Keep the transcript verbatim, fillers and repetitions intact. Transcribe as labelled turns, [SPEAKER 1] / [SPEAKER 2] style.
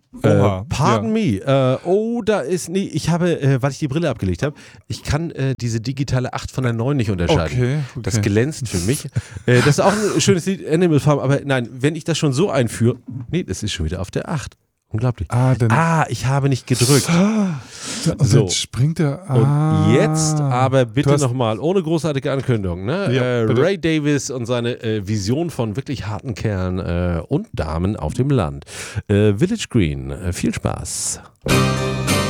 [SPEAKER 1] Oha,
[SPEAKER 2] äh, pardon me. Äh, oh, da ist, nee, ich habe, äh, weil ich die Brille abgelegt habe, ich kann äh, diese digitale acht von der neun nicht unterscheiden.
[SPEAKER 1] Okay, okay.
[SPEAKER 2] Das glänzt für mich. äh, das ist auch ein schönes Lied, Animal Farm, aber nein, wenn ich das schon so einführe, nee, das ist schon wieder auf der acht. Unglaublich.
[SPEAKER 1] Ah, dann,
[SPEAKER 2] ah, ich habe nicht gedrückt.
[SPEAKER 1] und
[SPEAKER 2] so.
[SPEAKER 1] dann springt er. Ah,
[SPEAKER 2] Und jetzt aber bitte
[SPEAKER 1] hast-
[SPEAKER 2] nochmal, ohne großartige Ankündigung, ne?
[SPEAKER 1] Ja,
[SPEAKER 2] äh,
[SPEAKER 1] bitte.
[SPEAKER 2] Ray Davies und seine äh, Vision von wirklich harten Kerlen äh, und Damen auf dem Land. Äh, Village Green, äh, viel Spaß.